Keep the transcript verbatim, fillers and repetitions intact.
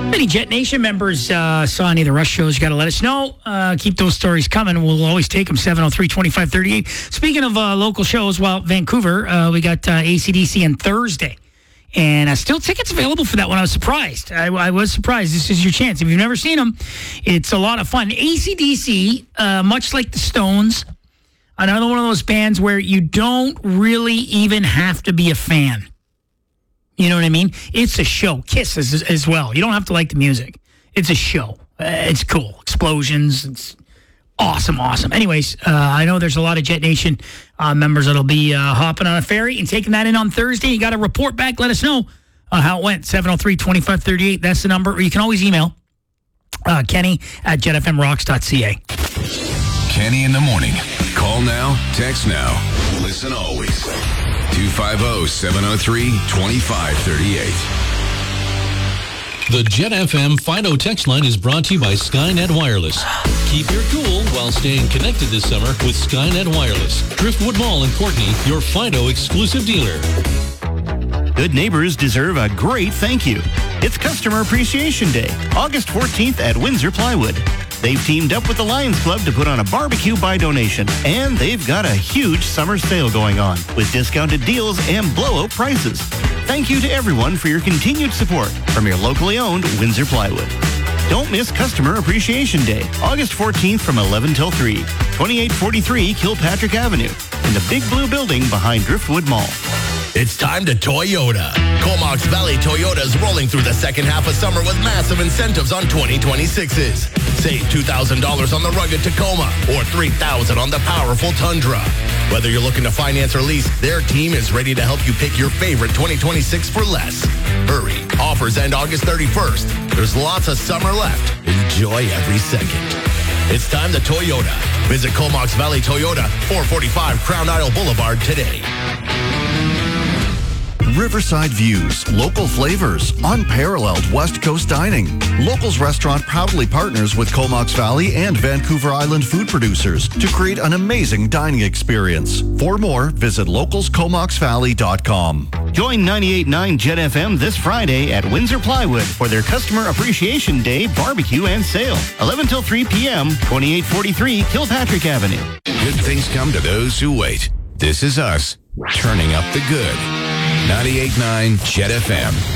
Any Jet Nation members uh, saw any of the Rush shows, you got to let us know. Uh, keep those stories coming. We'll always take them. seven oh three, twenty-five thirty-eight. Speaking of uh, local shows, well, Vancouver, uh, we got uh, A C D C on Thursday. And uh, still tickets available for that one. I was surprised. I, I was surprised. This is your chance. If you've never seen them, it's a lot of fun. A C D C, uh, much like the Stones, another one of those bands where you don't really even have to be a fan. You know what I mean? It's a show. Kiss as, as well. You don't have to like the music. It's a show. Uh, it's cool. Explosions. It's awesome, awesome. Anyways, uh, I know there's a lot of Jet Nation uh, members that'll be uh, hopping on a ferry and taking that in on Thursday. You got to report back. Let us know uh, how it went. seven oh three, twenty-five thirty-eight. That's the number. Or you can always email uh, Kenny at jet f m rocks dot c a. Kenny in the morning. Call now. Text now. Listen always. two five zero, seven oh three, two five three eight. The Jet F M Fido text line is brought to you by Skynet Wireless. Keep your cool while staying connected this summer with Skynet Wireless. Driftwood Mall in Courtney, your Fido exclusive dealer. Good neighbors deserve a great thank you. It's Customer Appreciation Day, August fourteenth at Windsor Plywood. They've teamed up with the Lions Club to put on a barbecue by donation, and they've got a huge summer sale going on with discounted deals and blowout prices. Thank you to everyone for your continued support from your locally owned Windsor Plywood. Don't miss Customer Appreciation Day, August fourteenth from eleven till three, twenty-eight forty-three Kilpatrick Avenue, in the Big Blue Building behind Driftwood Mall. It's time to Toyota. Comox Valley Toyota is rolling through the second half of summer with massive incentives on twenty twenty-sixes. Save two thousand dollars on the rugged Tacoma or three thousand dollars on the powerful Tundra. Whether you're looking to finance or lease, their team is ready to help you pick your favorite twenty twenty-six for less. Hurry. Offers end August thirty-first. There's lots of summer left. Enjoy every second. It's time to Toyota. Visit Comox Valley Toyota, four forty-five Crown Isle Boulevard today. Riverside views, local flavors, unparalleled West Coast dining. Locals Restaurant proudly partners with Comox Valley and Vancouver Island food producers to create an amazing dining experience. For more, visit locals comox valley dot com. Join ninety-eight point nine Jet F M this Friday at Windsor Plywood for their Customer Appreciation Day barbecue and sale. eleven till three p.m., twenty-eight forty-three Kilpatrick Avenue. Good things come to those who wait. This is us, turning up the good. ninety-eight point nine Jet F M.